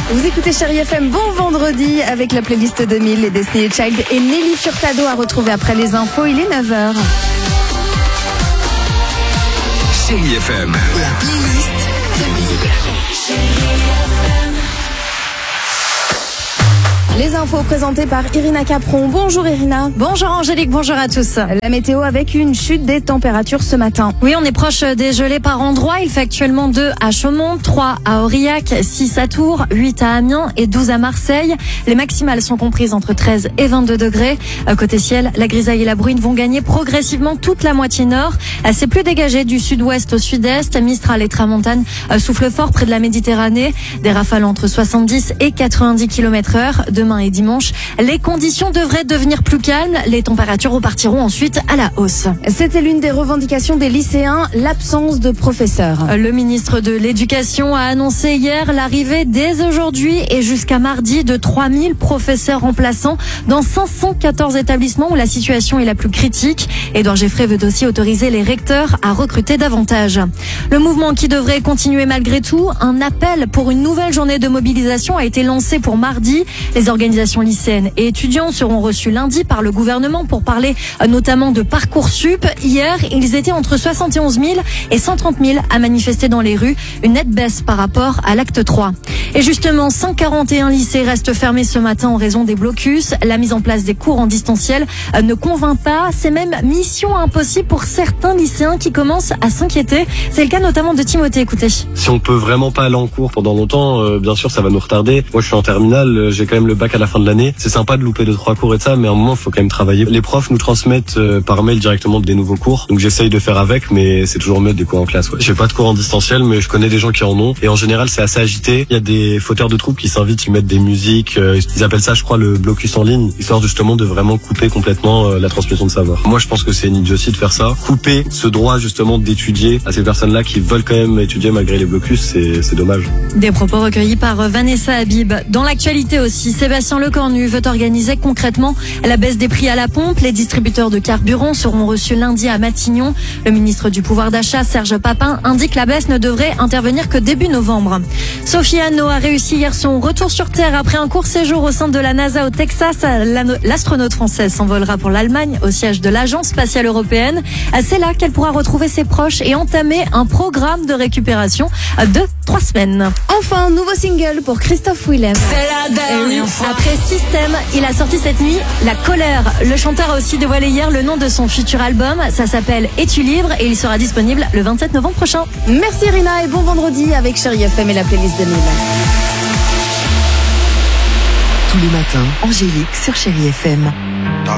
Vous écoutez Chérie FM, bon vendredi avec la playlist 2000, les Destiny's Child et Nelly Furtado à retrouver après les infos, il est 9h. Chérie FM, la playlist 2000. Les infos présentées par Irina Capron. Bonjour Irina. Bonjour Angélique, bonjour à tous. La météo avec une chute des températures ce matin. Oui, on est proche des gelées par endroits. Il fait actuellement 2 à Chaumont, 3 à Aurillac, 6 à Tours, 8 à Amiens et 12 à Marseille. Les maximales sont comprises entre 13 et 22 degrés. Côté ciel, la grisaille et la bruine vont gagner progressivement toute la moitié nord. C'est plus dégagé du sud-ouest au sud-est. Mistral et tramontane soufflent fort près de la Méditerranée. Des rafales entre 70 et 90 km/h. Demain et dimanche, les conditions devraient devenir plus calmes. Les températures repartiront ensuite à la hausse. C'était l'une des revendications des lycéens, l'absence de professeurs. Le ministre de l'Éducation a annoncé hier l'arrivée dès aujourd'hui et jusqu'à mardi de 3000 professeurs remplaçants dans 514 établissements où la situation est la plus critique. Édouard Geffray veut aussi autoriser les recteurs à recruter davantage. Le mouvement qui devrait continuer malgré tout, un appel pour une nouvelle journée de mobilisation a été lancé pour mardi. Les organisations lycéennes et étudiants seront reçus lundi par le gouvernement pour parler notamment de Parcoursup. Hier, ils étaient entre 71 000 et 130 000 à manifester dans les rues, une nette baisse par rapport à l'acte 3. Et justement, 141 lycées restent fermés ce matin en raison des blocus. La mise en place des cours en distanciel ne convainc pas. C'est même mission impossible pour certains lycéens qui commencent à s'inquiéter. C'est le cas notamment de Timothée, écoutez. Si on peut vraiment pas aller en cours pendant longtemps, bien sûr ça va nous retarder. Moi je suis en terminale, j'ai quand même le bac à la fin de l'année. C'est sympa de louper 2-3 cours et de ça, mais à un moment il faut quand même travailler. Les profs nous transmettent par mail directement des nouveaux cours, donc j'essaye de faire avec, mais c'est toujours mieux des cours en classe. Ouais. J'ai pas de cours en distanciel, mais je connais des gens qui en ont, et en général c'est assez agité. Il y a des fauteurs de troupes qui s'invitent, ils mettent des musiques, ils appellent ça je crois le blocus en ligne, histoire justement de vraiment couper complètement la transmission de savoir. Moi je pense que c'est une idiotie de faire ça. Couper ce droit justement d'étudier à ces personnes-là qui veulent quand même étudier malgré les blocus, c'est dommage. Des propos recueillis par Vanessa Habib. Dans l'actualité aussi, Sébastien Lecornu veut organiser concrètement la baisse des prix à la pompe. Les distributeurs de carburant seront reçus lundi à Matignon. Le ministre du pouvoir d'achat, Serge Papin, indique que la baisse ne devrait intervenir que début novembre. Sophie Anno a réussi hier son retour sur Terre après un court séjour au sein de la NASA au Texas. L'astronaute française s'envolera pour l'Allemagne au siège de l'Agence spatiale européenne. C'est là qu'elle pourra retrouver ses proches et entamer un programme de récupération de 3 semaines. Enfin, nouveau single pour Christophe Willem. Après Système, il a sorti cette nuit La Colère. Le chanteur a aussi dévoilé hier le nom de son futur album. Ça s'appelle Es-tu libre et il sera disponible le 27 novembre prochain. Merci Irina et bon vendredi avec Chérie FM et la playlist 2000. Tous les matins, Angélique sur Chérie FM. Dans